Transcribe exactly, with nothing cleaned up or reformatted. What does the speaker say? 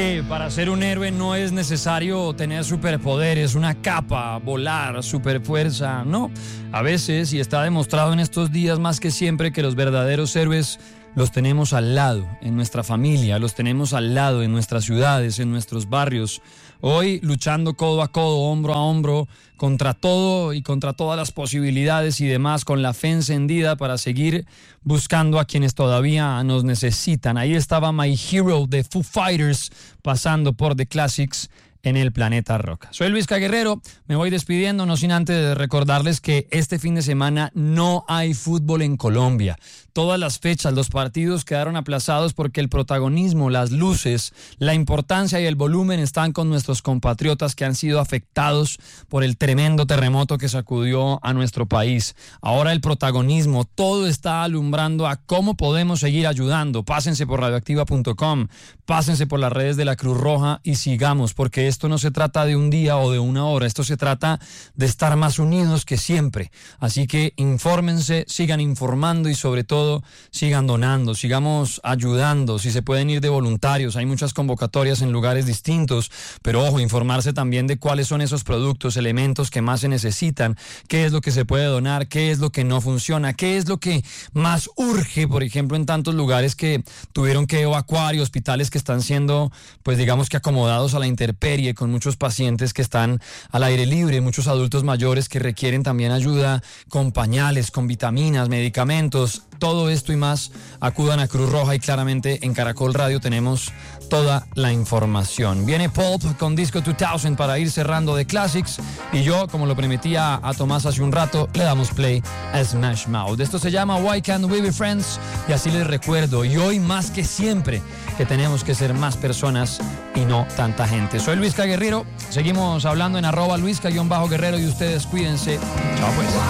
Para ser un héroe no es necesario tener superpoderes, una capa, volar, superfuerza, no. A veces, y está demostrado en estos días más que siempre, que los verdaderos héroes los tenemos al lado, en nuestra familia, los tenemos al lado, en nuestras ciudades, en nuestros barrios. Hoy luchando codo a codo, hombro a hombro, contra todo y contra todas las posibilidades y demás, con la fe encendida para seguir buscando a quienes todavía nos necesitan. Ahí estaba My Hero de Foo Fighters pasando por The Classics en el Planeta Rock. Soy Luisca Guerrero, me voy despidiendo, no sin antes recordarles que este fin de semana no hay fútbol en Colombia. Todas las fechas, los partidos quedaron aplazados porque el protagonismo, las luces, la importancia y el volumen están con nuestros compatriotas que han sido afectados por el tremendo terremoto que sacudió a nuestro país. Ahora el protagonismo, todo está alumbrando a cómo podemos seguir ayudando. Pásense por radioactiva punto com, pásense por las redes de la Cruz Roja y sigamos, porque esto no se trata de un día o de una hora, esto se trata de estar más unidos que siempre. Así que infórmense, sigan informando y sobre todo sigan donando, sigamos ayudando. Si se pueden ir de voluntarios, hay muchas convocatorias en lugares distintos, pero ojo, informarse también de cuáles son esos productos, elementos que más se necesitan, qué es lo que se puede donar, qué es lo que no funciona, qué es lo que más urge, por ejemplo, en tantos lugares que tuvieron que evacuar y hospitales que están siendo, pues digamos que acomodados a la intemperie, con muchos pacientes que están al aire libre, muchos adultos mayores que requieren también ayuda con pañales, con vitaminas, medicamentos. Todo esto y más, acudan a Cruz Roja y claramente en Caracol Radio tenemos toda la información. Viene Pulp con Disco dos mil para ir cerrando The Classics y yo, como lo prometía a Tomás hace un rato, le damos play a Smash Mouth. Esto se llama Why Can't We Be Friends y así les recuerdo, y hoy más que siempre, que tenemos que ser más personas y no tanta gente. Soy Luisca Guerrero, seguimos hablando en arroba Luisca-Guerrero y ustedes cuídense. Chao pues.